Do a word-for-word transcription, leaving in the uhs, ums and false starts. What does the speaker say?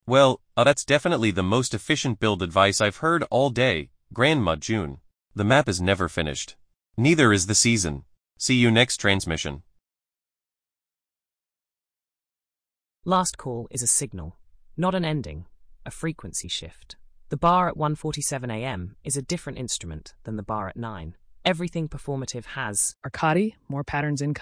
Well, uh, that's definitely the most efficient build advice I've heard all day, Grandma June. The map is never finished. Neither is the season. See you next transmission. Last call is a signal, not an ending, a frequency shift. The bar at one forty-seven a m is a different instrument than the bar at nine. Everything performative has Arcadi, more patterns incoming.